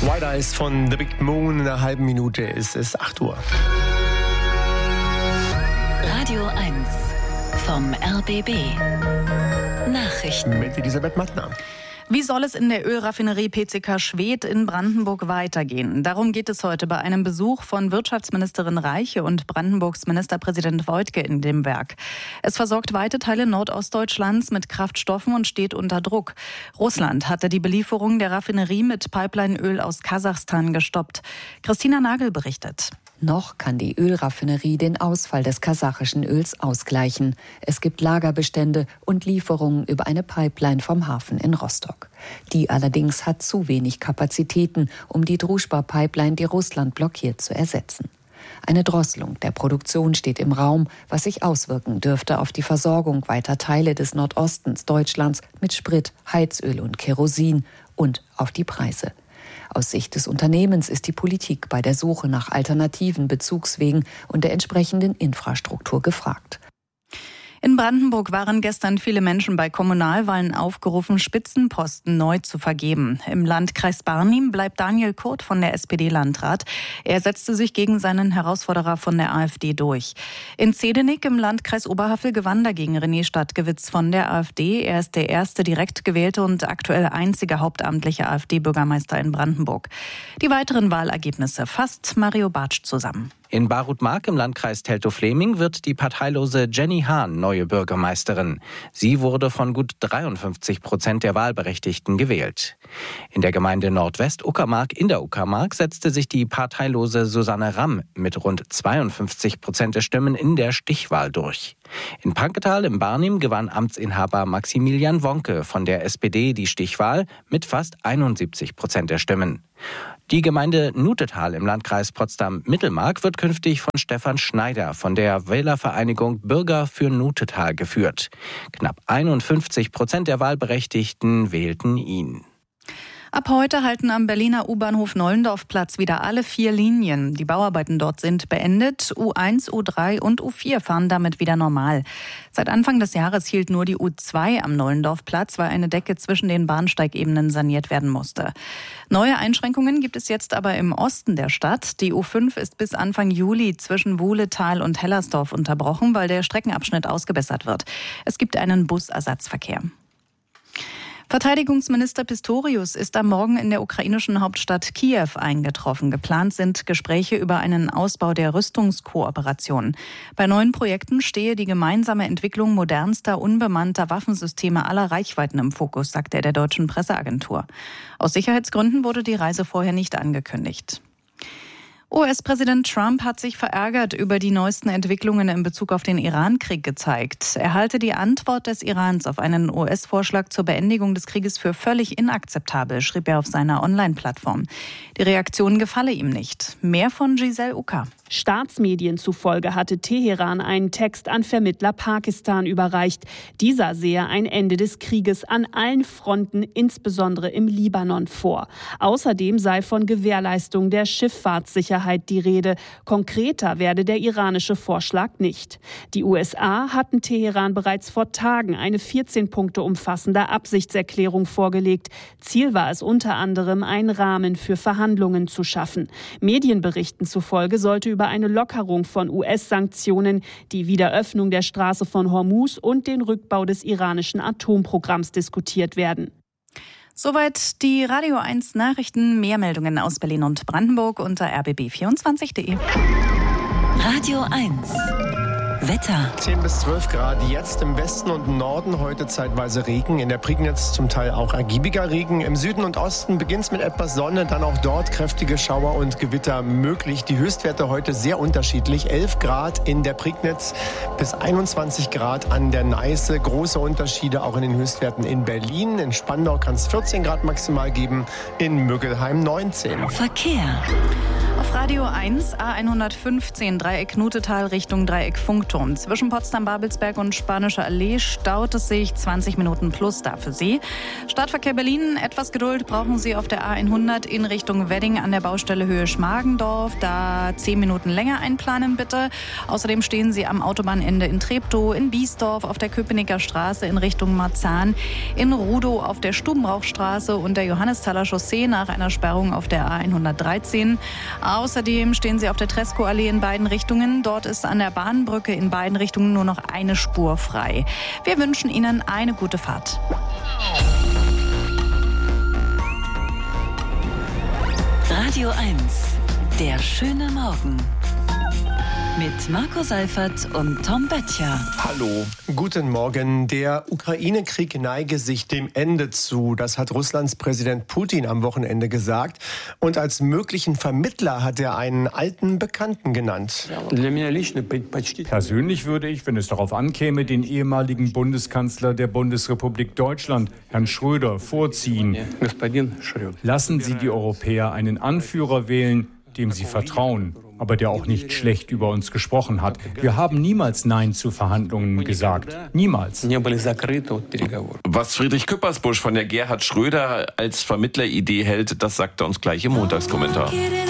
White Eyes von The Big Moon. In einer halben Minute ist es 8 Uhr. Radio 1 vom RBB. Nachrichten. Mit Elisabeth Mattner. Wie soll es in der Ölraffinerie PCK Schwedt in Brandenburg weitergehen? Darum geht es heute bei einem Besuch von Wirtschaftsministerin Reiche und Brandenburgs Ministerpräsident Woidke in dem Werk. Es versorgt weite Teile Nordostdeutschlands mit Kraftstoffen und steht unter Druck. Russland hatte die Belieferung der Raffinerie mit Pipelineöl aus Kasachstan gestoppt. Christina Nagel berichtet. Noch kann die Ölraffinerie den Ausfall des kasachischen Öls ausgleichen. Es gibt Lagerbestände und Lieferungen über eine Pipeline vom Hafen in Rostock. Die allerdings hat zu wenig Kapazitäten, um die Druschba-Pipeline, die Russland blockiert, zu ersetzen. Eine Drosselung der Produktion steht im Raum, was sich auswirken dürfte auf die Versorgung weiter Teile des Nordostens Deutschlands mit Sprit, Heizöl und Kerosin und auf die Preise. Aus Sicht des Unternehmens ist die Politik bei der Suche nach alternativen Bezugswegen und der entsprechenden Infrastruktur gefragt. In Brandenburg waren gestern viele Menschen bei Kommunalwahlen aufgerufen, Spitzenposten neu zu vergeben. Im Landkreis Barnim bleibt Daniel Kurt von der SPD Landrat. Er setzte sich gegen seinen Herausforderer von der AfD durch. In Zehdenick im Landkreis Oberhavel gewann dagegen René Stadtgewitz von der AfD. Er ist der erste direkt gewählte und aktuell einzige hauptamtliche AfD-Bürgermeister in Brandenburg. Die weiteren Wahlergebnisse fasst Mario Bartsch zusammen. In Barut-Mark im Landkreis Teltow-Fleming wird die parteilose Jenny Hahn neue Bürgermeisterin. Sie wurde von gut 53% der Wahlberechtigten gewählt. In der Gemeinde Nordwest-Uckermark in der Uckermark setzte sich die parteilose Susanne Ramm mit rund 52% der Stimmen in der Stichwahl durch. In Panketal im Barnim gewann Amtsinhaber Maximilian Wonke von der SPD die Stichwahl mit fast 71% der Stimmen. Die Gemeinde Nutetal im Landkreis Potsdam-Mittelmark wird künftig von Stefan Schneider von der Wählervereinigung Bürger für Nutetal geführt. Knapp 51% der Wahlberechtigten wählten ihn. Ab heute halten am Berliner U-Bahnhof Nollendorfplatz wieder alle 4 Linien. Die Bauarbeiten dort sind beendet. U1, U3 und U4 fahren damit wieder normal. Seit Anfang des Jahres hielt nur die U2 am Nollendorfplatz, weil eine Decke zwischen den Bahnsteigebenen saniert werden musste. Neue Einschränkungen gibt es jetzt aber im Osten der Stadt. Die U5 ist bis Anfang Juli zwischen Wuhletal und Hellersdorf unterbrochen, weil der Streckenabschnitt ausgebessert wird. Es gibt einen Busersatzverkehr. Verteidigungsminister Pistorius ist am Morgen in der ukrainischen Hauptstadt Kiew eingetroffen. Geplant sind Gespräche über einen Ausbau der Rüstungskooperation. Bei neuen Projekten stehe die gemeinsame Entwicklung modernster, unbemannter Waffensysteme aller Reichweiten im Fokus, sagte er der deutschen Presseagentur. Aus Sicherheitsgründen wurde die Reise vorher nicht angekündigt. US-Präsident Trump hat sich verärgert über die neuesten Entwicklungen in Bezug auf den Iran-Krieg gezeigt. Er halte die Antwort des Irans auf einen US-Vorschlag zur Beendigung des Krieges für völlig inakzeptabel, schrieb er auf seiner Online-Plattform. Die Reaktion gefalle ihm nicht. Mehr von Giselle Ucker. Staatsmedien zufolge hatte Teheran einen Text an Vermittler Pakistan überreicht. Dieser sehe ein Ende des Krieges an allen Fronten, insbesondere im Libanon, vor. Außerdem sei von Gewährleistung der Schifffahrtssicherheit die Rede. Konkreter werde der iranische Vorschlag nicht. Die USA hatten Teheran bereits vor Tagen eine 14 Punkte umfassende Absichtserklärung vorgelegt. Ziel war es unter anderem, einen Rahmen für Verhandlungen zu schaffen. Medienberichten zufolge sollte über eine Lockerung von US-Sanktionen, die Wiederöffnung der Straße von Hormuz und den Rückbau des iranischen Atomprogramms diskutiert werden. Soweit die Radio 1 Nachrichten. Mehr Meldungen aus Berlin und Brandenburg unter rbb24.de. Radio 1 Wetter. 10 bis 12 Grad jetzt im Westen und Norden, heute zeitweise Regen. In der Prignitz zum Teil auch ergiebiger Regen. Im Süden und Osten beginnt es mit etwas Sonne, dann auch dort kräftige Schauer und Gewitter möglich. Die Höchstwerte heute sehr unterschiedlich. 11 Grad in der Prignitz bis 21 Grad an der Neiße. Große Unterschiede auch in den Höchstwerten in Berlin. In Spandau kann es 14 Grad maximal geben, in Müggelheim 19. Verkehr. Auf Radio 1, A115, Dreieck Nutetal Richtung Dreieck Funkturm. Zwischen Potsdam-Babelsberg und Spanischer Allee staut es sich 20 Minuten plus da für Sie. Stadtverkehr Berlin, etwas Geduld brauchen Sie auf der A100 in Richtung Wedding an der Baustelle Höhe Schmargendorf. Da 10 Minuten länger einplanen bitte. Außerdem stehen Sie am Autobahnende in Treptow, in Biesdorf auf der Köpenicker Straße in Richtung Marzahn, in Rudow auf der Stubenrauchstraße und der Johannesthaler Chaussee nach einer Sperrung auf der A113. Außerdem stehen Sie auf der Tresco-Allee in beiden Richtungen. Dort ist an der Bahnbrücke in beiden Richtungen nur noch eine Spur frei. Wir wünschen Ihnen eine gute Fahrt. Radio 1, der schöne Morgen. Mit Marco Seifert und Tom Böttcher. Hallo, guten Morgen. Der Ukraine-Krieg neige sich dem Ende zu. Das hat Russlands Präsident Putin am Wochenende gesagt. Und als möglichen Vermittler hat er einen alten Bekannten genannt. Persönlich würde ich, wenn es darauf ankäme, den ehemaligen Bundeskanzler der Bundesrepublik Deutschland, Herrn Schröder, vorziehen. Lassen Sie die Europäer einen Anführer wählen, dem sie vertrauen, aber der auch nicht schlecht über uns gesprochen hat. Wir haben niemals Nein zu Verhandlungen gesagt. Niemals. Was Friedrich Küppersbusch von der Gerhard Schröder als Vermittleridee hält, das sagt er uns gleich im Montagskommentar.